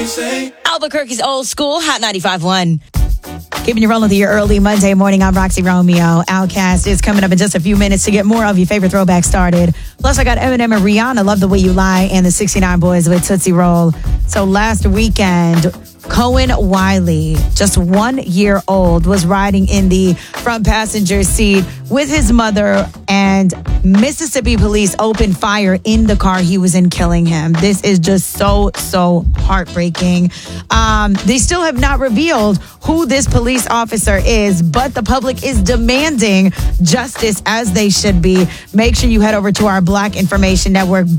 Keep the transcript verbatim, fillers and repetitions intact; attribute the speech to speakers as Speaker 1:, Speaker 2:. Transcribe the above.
Speaker 1: Albuquerque's Old School, Hot ninety-five point one. Keeping you rolling through your early Monday morning. I'm Roxy Romeo. Outkast is coming up in just a few minutes to get more of your favorite throwback started. Plus, I got Eminem and Rihanna, Love the Way You Lie, and the sixty-nine Boys with Tootsie Roll. So last weekend, Cohen Wiley, just one year old, was riding in the front passenger seat with his mother, and Mississippi police opened fire in the car he was in, killing him. This is just so, so heartbreaking. Um, they still have not revealed who this police officer is, but the public is demanding justice, as they should be. Make sure you head over to our Black Information Network